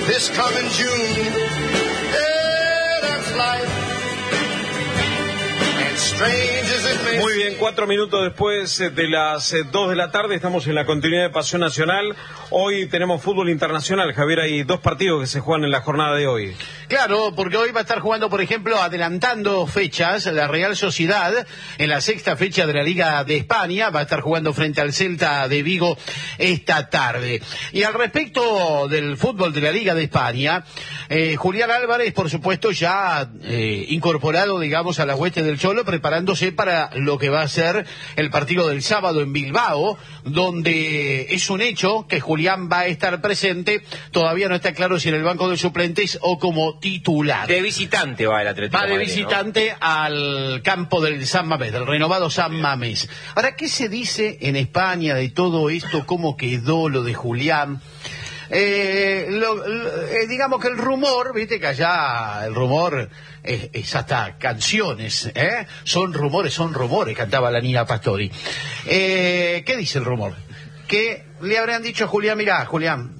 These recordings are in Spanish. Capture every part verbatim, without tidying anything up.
this coming June. Yeah, that's life. And strange as it may. Muy bien, cuatro minutos después de las dos de la tarde, estamos en la continuidad de Pasión Nacional. Hoy tenemos fútbol internacional, Javier, hay dos partidos que se juegan en la jornada de hoy. Claro, porque hoy va a estar jugando, por ejemplo, adelantando fechas, la Real Sociedad, en la sexta fecha de la Liga de España, va a estar jugando frente al Celta de Vigo esta tarde. Y al respecto del fútbol de la Liga de España, eh, Julián Álvarez, por supuesto, ya eh, incorporado, digamos, a la hueste del Cholo, preparándose para lo que va a ser el partido del sábado en Bilbao, donde es un hecho que Julián va a estar presente. Todavía no está claro si en el banco de suplentes o como titular. De visitante va el Atlético Va de Madrid, visitante, ¿no?, al campo del San Mamés, del renovado San Mamés. Ahora, ¿qué se dice en España de todo esto? ¿Cómo quedó lo de Julián? Eh, lo, lo, eh, digamos que el rumor, viste que allá el rumor es, es hasta canciones, ¿eh? Son rumores, son rumores, cantaba la Nina Pastori. Eh, ¿Qué dice el rumor? Que le habrán dicho a Julián, mirá, Julián,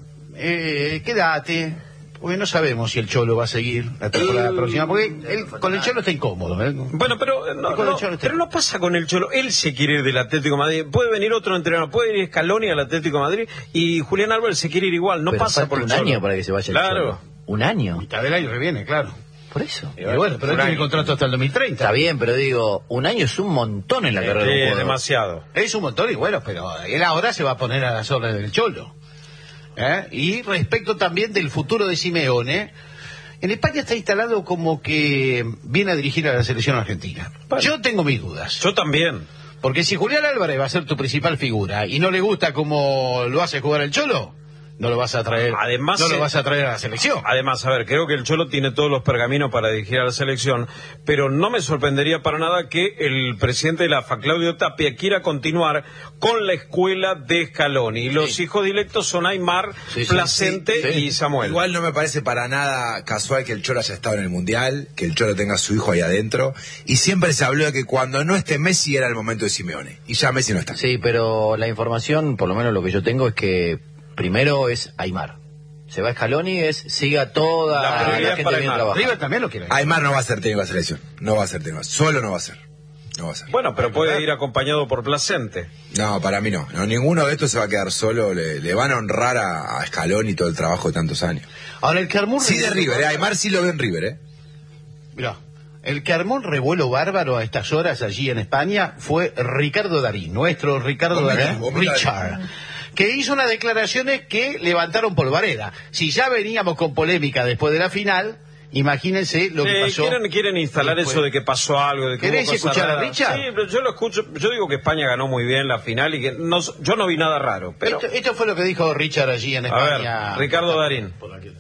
eh, quédate, porque no sabemos si el Cholo va a seguir la temporada próxima, porque él, con el Cholo está incómodo, ¿eh? Bueno, pero no, no, pero no pasa con el Cholo. Él se quiere ir del Atlético de Madrid. Puede venir otro entrenador, puede ir Scaloni al Atlético de Madrid y Julián Álvarez se quiere ir igual. No pero pasa por el un Cholo. año para que se vaya el Claro. Cholo. Un año. Mitad del año que viene, claro. Por eso. Y bueno, pero él tiene contrato hasta el dos mil treinta. Está bien, pero digo, un año es un montón en la carrera de un Sí, jugador. demasiado. Es un montón y bueno, pero él ahora se va a poner a las órdenes del Cholo. ¿Eh? Y respecto también del futuro de Simeone, en España está instalado como que viene a dirigir a la selección argentina. Bueno. Yo tengo mis dudas. Yo también. Porque si Julián Álvarez va a ser tu principal figura y no le gusta cómo lo hace jugar el Cholo, no lo vas a traer. Además, no lo eh, vas a traer a la selección. Además, a ver, creo que el Cholo tiene todos los pergaminos para dirigir a la selección, pero no me sorprendería para nada que el presidente de la A F A, Claudio Tapia, quiera continuar con la escuela de Scaloni. Y los Sí. hijos directos son Aimar, Sí, sí, Placente sí, sí. y Samuel. Igual no me parece para nada casual que el Cholo haya estado en el Mundial, que el Cholo tenga a su hijo ahí adentro, y siempre se habló de que cuando no esté Messi era el momento de Simeone, y ya Messi no está. Sí, pero la información, por lo menos lo que yo tengo, es que primero es Aimar. Se va a Scaloni, es siga toda La la, prioridad gente para bien Aimar. trabajando. River también lo quiere. Aimar no va a ser técnico de la selección, no va a ser técnico, solo no va a ser, no va a ser. Bueno, pero puede ir acompañado por Placente. No, para mí no, no ninguno de estos se va a quedar solo, le, le van a honrar a, a Scaloni todo el trabajo de tantos años. Ahora, el que armó un Sí de revuelo River, eh, bárbaro- Aimar sí lo ve en River, ¿eh? Mirá, el que armó un revuelo bárbaro a estas horas allí en España fue Ricardo Darín, nuestro Ricardo Vos mirá, Darín, vos mirá. Richard, que hizo unas declaraciones que levantaron polvareda. Si ya veníamos con polémica después de la final, imagínense lo que Eh, pasó. quieren, quieren instalar después. eso de que pasó algo, de que ¿Querés hubo cosas escuchar a raras. Richard? Sí, pero yo lo escucho. Yo digo que España ganó muy bien la final y que no, yo no vi nada raro. Pero Esto, esto fue lo que dijo Richard allí en a España. ver, Ricardo Darín.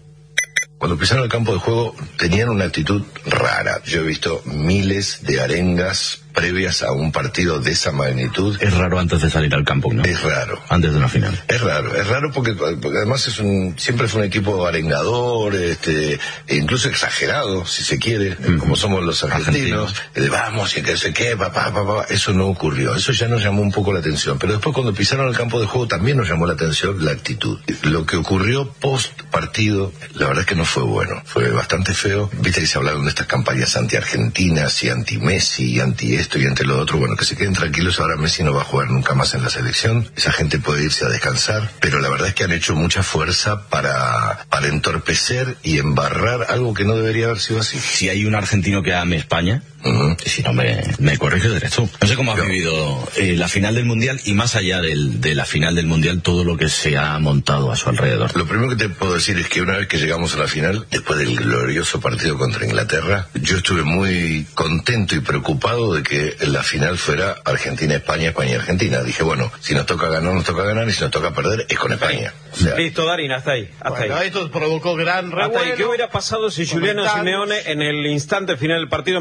Cuando pisaron el campo de juego tenían una actitud rara. Yo he visto miles de arengas previas a un partido de esa magnitud. Es raro antes de salir al campo, ¿no? Es raro. Antes de una final. Es raro, es raro porque, porque además es un, siempre fue un equipo arengador, este, e incluso exagerado, si se quiere, Mm. como somos los argentinos, de vamos y que se qué, papá, papá, eso no ocurrió, eso ya nos llamó un poco la atención, pero después cuando pisaron el campo de juego también nos llamó la atención la actitud. Lo que ocurrió post partido, la verdad es que no fue bueno, fue bastante feo. Viste que se hablaron de estas campañas anti-argentinas y anti-Messi y anti esto y ante lo otro. Bueno, que se queden tranquilos, ahora Messi no va a jugar nunca más en la selección, esa gente puede irse a descansar, pero la verdad es que han hecho mucha fuerza para, para entorpecer y embarrar algo que no debería haber sido así. Si hay un argentino que ame España, Uh-huh. si no me, me corriges, eres tú. No sé cómo has Yo. vivido eh, la final del Mundial y más allá del, de la final del Mundial, todo lo que se ha montado a su alrededor. Lo primero que te puedo decir es que una vez que llegamos a la final, después del glorioso partido contra Inglaterra, yo estuve muy contento y preocupado de que la final fuera Argentina-España, España-Argentina. Dije, bueno, si nos toca ganar, nos toca ganar, y si nos toca perder, es con España. O sea, Listo, Darín, hasta ahí. Hasta Bueno, ahí. esto provocó gran Hasta ahí. revuelo. ¿Qué hubiera pasado si Juliano Comentarios. Simeone en el instante final del partido metía el gol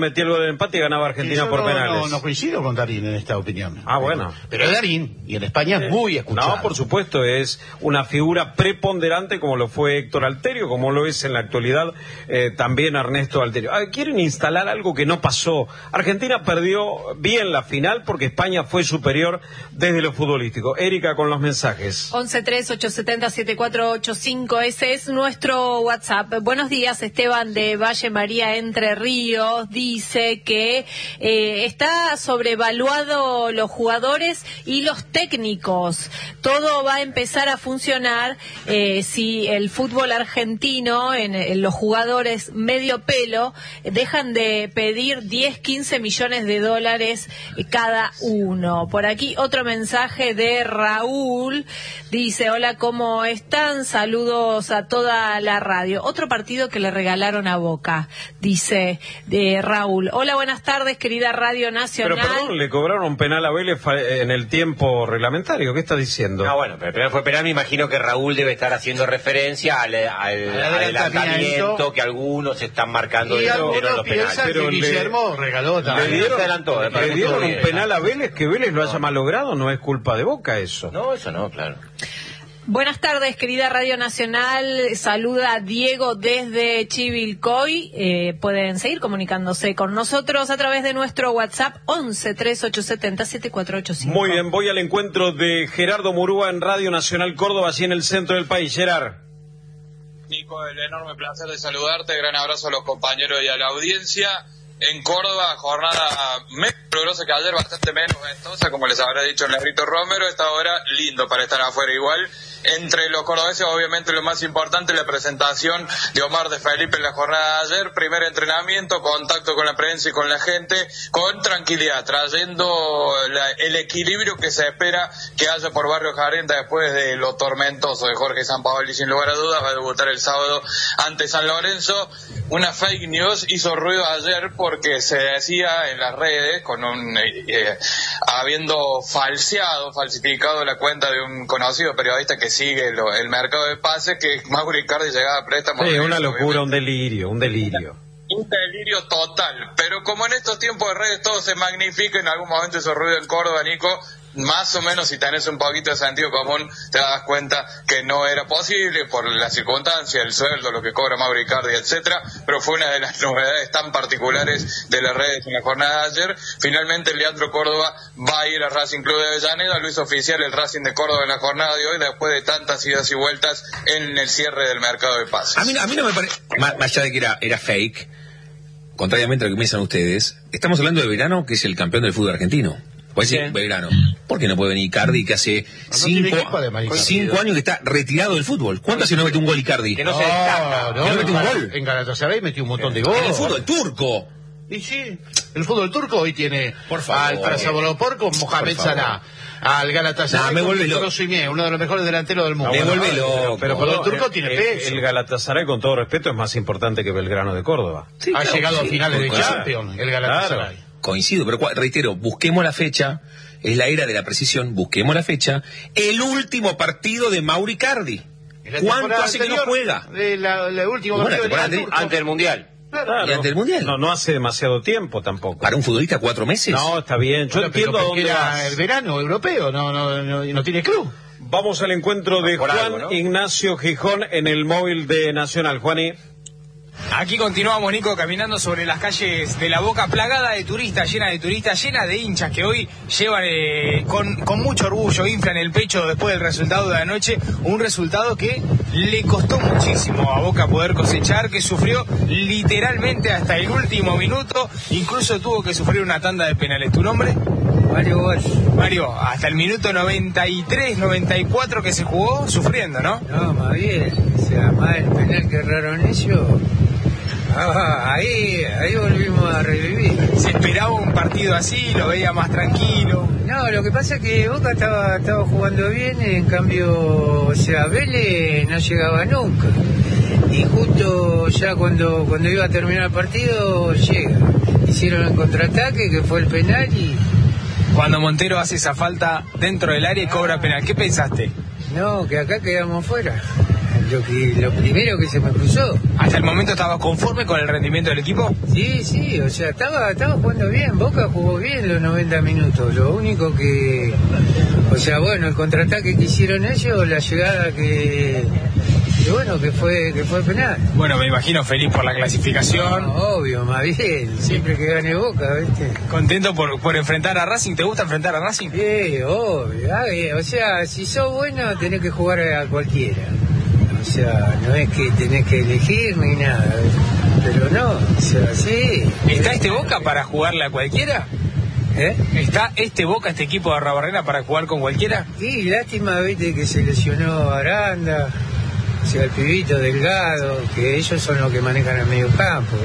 el empate y ganaba Argentina Yo por no, penales. No, no coincido con Darín en esta opinión. Ah, bueno. Pero Darín, y en España es muy escuchado. No, por supuesto, es una figura preponderante como lo fue Héctor Alterio, como lo es en la actualidad eh, también Ernesto Alterio. Ah, quieren instalar algo que no pasó. Argentina perdió bien la final porque España fue superior desde lo futbolístico. Erika, con los mensajes. once tres ocho siete cero siete cuatro ocho cinco, ese es nuestro WhatsApp. Buenos días, Esteban de Valle María, Entre Ríos, dice que eh, está sobrevaluado los jugadores y los técnicos. Todo va a empezar a funcionar eh, si el fútbol argentino, en, en los jugadores medio pelo, dejan de pedir diez, quince millones de dólares cada uno. Por aquí otro mensaje de Raúl, dice: hola, ¿cómo están? Saludos a toda la radio. Otro partido que le regalaron a Boca, dice de Raúl. Hola, buenas tardes, querida Radio Nacional. Pero perdón, le cobraron penal a Vélez en el tiempo reglamentario. ¿Qué está diciendo? No, bueno, pero el penal fue penal. Me imagino que Raúl debe estar haciendo referencia al, al, al adelantamiento que algunos están marcando y de algunos los penales. Pero que Guillermo le, regaló también. Le dieron, se adelantó, le le dieron un bien, penal a Vélez, que Vélez lo haya malogrado, no es culpa de Boca eso. No, eso no, claro. Buenas tardes, querida Radio Nacional. Saluda Diego desde Chivilcoy. Eh, pueden seguir comunicándose con nosotros a través de nuestro WhatsApp once tres ocho siete cero siete cuatro ocho cinco. Muy bien, voy al encuentro de Gerardo Murúa en Radio Nacional Córdoba, allí en el centro del país. Gerard. Nico, el enorme placer de saludarte. Gran abrazo a los compañeros y a la audiencia. En Córdoba, jornada menos peligrosa que ayer, bastante menos ventosa, como les habrá dicho el Negrito Romero. Esta hora, lindo para estar afuera igual. Entre los cordobeses, obviamente, lo más importante, la presentación de Omar de Felipe en la jornada de ayer. Primer entrenamiento, contacto con la prensa y con la gente, con tranquilidad, trayendo la, el equilibrio que se espera que haya por Barrio Jardín después de lo tormentoso de Jorge Sampaoli. Sin lugar a dudas, va a debutar el sábado ante San Lorenzo. Una fake news hizo ruido ayer porque se decía en las redes, con un eh, habiendo falseado, falsificado la cuenta de un conocido periodista que sigue lo, el mercado de pases, que Mauro Icardi llegaba a préstamo. Sí, una locura, un delirio, un delirio. Un delirio total, pero como en estos tiempos de redes todo se magnifica, en algún momento hizo ruido en Córdoba, Nico. Más o menos, si tenés un poquito de sentido común, te das cuenta que no era posible por la circunstancia, el sueldo, lo que cobra Mauro Icardi, etcétera, pero fue una de las novedades tan particulares de las redes en la jornada de ayer. Finalmente, Leandro Córdoba va a ir a Racing Club de Avellaneda, lo hizo oficial el Racing de Córdoba en la jornada de hoy, después de tantas idas y vueltas en el cierre del mercado de pases. A mí, a mí no me parece, más, más allá de que era, era fake, contrariamente a lo que piensan ustedes, estamos hablando de Belgrano, que es el campeón del fútbol argentino. Puede ser Belgrano. ¿Por qué no puede venir Icardi, que hace no, cinco, no cinco años que está retirado del fútbol? ¿Cuánto hace no mete un gol Icardi? Que no se destaca. No, que no mete un gol. En Galatasaray metió un montón de goles. En el fútbol turco. Y sí, el fútbol turco hoy tiene por favor, al Trabzonspor con Mohamed Salah, al Galatasaray nah, me vuelve loco. Uno de los mejores delanteros del mundo. Me vuelve loco. Pero, pero el turco el, tiene peso. El, el Galatasaray, con todo respeto, es más importante que Belgrano de Córdoba. Sí, ha claro, llegado sí, a finales de Champions, el Galatasaray. Claro. Coincido, pero reitero, busquemos la fecha. Es la era de la precisión, busquemos la fecha. El último partido de Mauro Icardi. ¿Cuánto hace que no juega? De la, la última bueno, ante el Mundial. Claro. Y ante el Mundial. No, no hace demasiado tiempo tampoco. ¿Para un futbolista cuatro meses? No, está bien. Yo bueno, entiendo dónde era vas. El verano europeo, no, no, no, no tiene club. Vamos al encuentro de Juan algo, ¿no? Ignacio Gijón en el móvil de Nacional. Juani. Aquí continuamos, Nico, caminando sobre las calles de La Boca, plagada de turistas, llena de turistas, llena de hinchas que hoy llevan eh, con, con mucho orgullo, inflan el pecho después del resultado de anoche, un resultado que le costó muchísimo a Boca poder cosechar, que sufrió literalmente hasta el último minuto, incluso tuvo que sufrir una tanda de penales. ¿Tu nombre? Mario Walsh. Mario, hasta el minuto noventa y tres, noventa y cuatro que se jugó, sufriendo, ¿no? No, más bien, o sea, más el penal que erraron ellos. Ah, ahí, ahí volvimos a revivir. ¿Se esperaba un partido así? ¿Lo veía más tranquilo? No, lo que pasa es que Boca estaba, estaba jugando bien, en cambio, o sea, Vélez no llegaba nunca. Y justo ya cuando, cuando iba a terminar el partido, llega. Hicieron el contraataque, que fue el penal y... Cuando Montero hace esa falta dentro del área y cobra penal, ¿qué pensaste? No, que acá quedamos fuera. lo que lo primero que se me cruzó. ¿Hasta el momento estabas conforme con el rendimiento del equipo? Sí, sí, o sea, estaba, estaba jugando bien, Boca jugó bien los noventa minutos, lo único que, o sea, bueno, el contraataque que hicieron ellos, la llegada que, que bueno, que fue que fue penal. Bueno, me imagino feliz por la clasificación. No, obvio, más bien, siempre que gane Boca, ¿viste? ¿Contento por, por enfrentar a Racing? ¿Te gusta enfrentar a Racing? Sí, obvio, ah, eh, o sea, si sos bueno tenés que jugar a cualquiera. O sea, no es que tenés que elegir ni nada, pero no, o sea, sí. ¿Está este Boca para jugarle a cualquiera? ¿Eh? ¿Está este Boca, este equipo de Arruabarrena para jugar con cualquiera? Sí, lástima, viste, que se lesionó Aranda, o sea, el pibito Delgado, que ellos son los que manejan el medio campo.